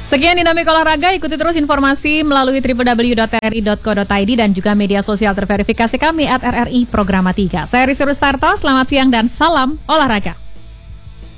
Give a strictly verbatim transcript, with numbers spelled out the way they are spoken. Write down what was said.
Sekian Dinamik Olahraga, ikuti terus informasi melalui w w w dot r i dot co dot i d dan juga media sosial terverifikasi kami at R R I Programa tiga. Saya Rizky Rustarto, selamat siang dan salam olahraga.